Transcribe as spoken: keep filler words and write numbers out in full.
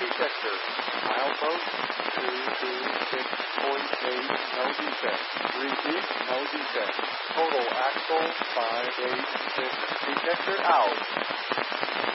detector. Milepost two two six point eight, no defect. Repeat, no defect. Total axle five eight six, detector out.